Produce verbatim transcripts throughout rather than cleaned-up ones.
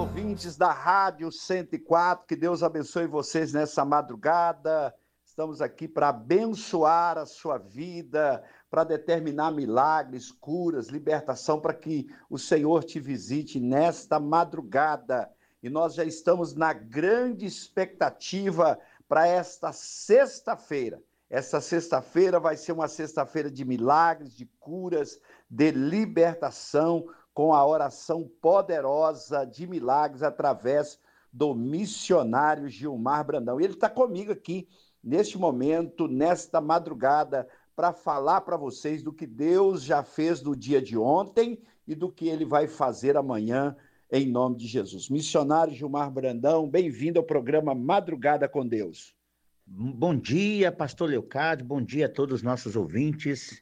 ouvintes da Rádio cento e quatro, que Deus abençoe vocês nessa madrugada. Estamos aqui para abençoar a sua vida, para determinar milagres, curas, libertação, para que o Senhor te visite nesta madrugada. E nós já estamos na grande expectativa para esta sexta-feira. Essa sexta-feira vai ser uma sexta-feira de milagres, de curas, de libertação, com a oração poderosa de milagres através do missionário Gilmar Brandão. E ele está comigo aqui, neste momento, nesta madrugada, para falar para vocês do que Deus já fez no dia de ontem e do que ele vai fazer amanhã, em nome de Jesus. Missionário Gilmar Brandão, bem-vindo ao programa Madrugada com Deus. Bom dia, pastor Leocádio, bom dia a todos os nossos ouvintes.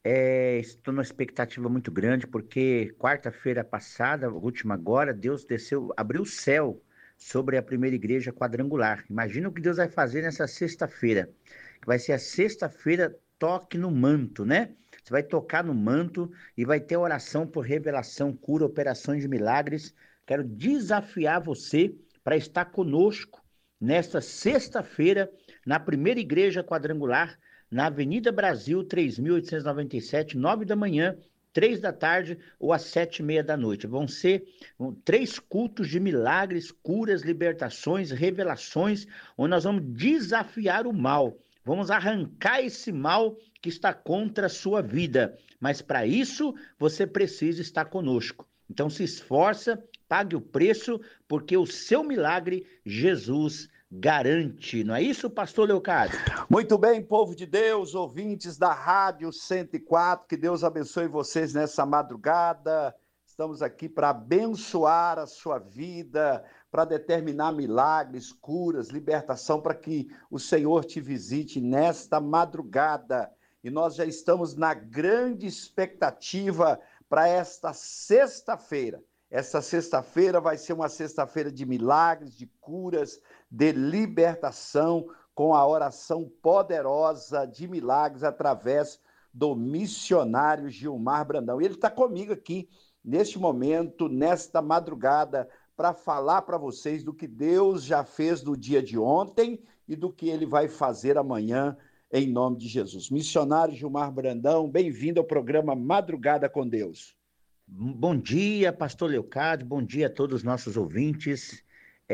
É, estou numa expectativa muito grande, porque quarta-feira passada, última agora, Deus desceu, abriu o céu sobre a primeira igreja quadrangular. Imagina o que Deus vai fazer nessa sexta-feira, que vai ser a sexta-feira toque no manto, né? Você vai tocar no manto e vai ter oração por revelação, cura, operações de milagres. Quero desafiar você para estar conosco nesta sexta-feira, na primeira igreja quadrangular, na Avenida Brasil, três mil oitocentos e noventa e sete, nove da manhã, três da tarde ou às sete e meia da noite. Vão ser vão, três cultos de milagres, curas, libertações, revelações, onde nós vamos desafiar o mal. Vamos arrancar esse mal que está contra a sua vida. Mas para isso, você precisa estar conosco. Então se esforça, pague o preço, porque o seu milagre, Jesus garante. Não é isso, pastor Leocádio? Muito bem, povo de Deus, ouvintes da Rádio cento e quatro, que Deus abençoe vocês nessa madrugada. Estamos aqui para abençoar a sua vida, para determinar milagres, curas, libertação, para que o Senhor te visite nesta madrugada. E nós já estamos na grande expectativa para esta sexta-feira. Essa sexta-feira vai ser uma sexta-feira de milagres, de curas, de libertação, com a oração poderosa de milagres através do missionário Gilmar Brandão. E ele está comigo aqui, neste momento, nesta madrugada, para falar para vocês do que Deus já fez no dia de ontem e do que ele vai fazer amanhã, em nome de Jesus. Missionário Gilmar Brandão, bem-vindo ao programa Madrugada com Deus. Bom dia, pastor Leocádio, bom dia a todos os nossos ouvintes.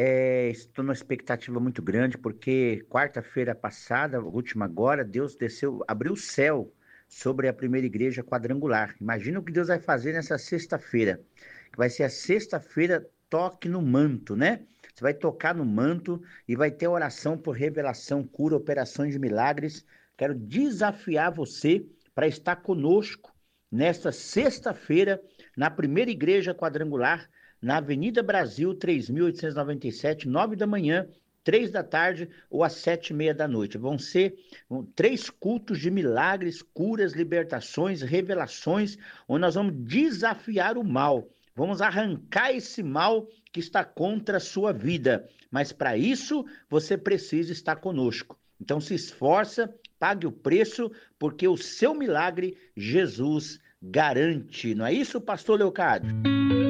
É, estou numa expectativa muito grande, porque quarta-feira passada, última agora, Deus desceu, abriu o céu sobre a primeira igreja quadrangular. Imagina o que Deus vai fazer nessa sexta-feira, que vai ser a sexta-feira toque no manto, né? Você vai tocar no manto e vai ter oração por revelação, cura, operações de milagres. Quero desafiar você para estar conosco nesta sexta-feira, na primeira igreja quadrangular, na Avenida Brasil, três mil oitocentos e noventa e sete, nove da manhã, três da tarde ou às sete e meia da noite. Vão ser vão, três cultos de milagres, curas, libertações, revelações, onde nós vamos desafiar o mal. Vamos arrancar esse mal que está contra a sua vida. Mas para isso, você precisa estar conosco. Então se esforça, pague o preço, porque o seu milagre, Jesus garante. Não é isso, pastor Leocádio?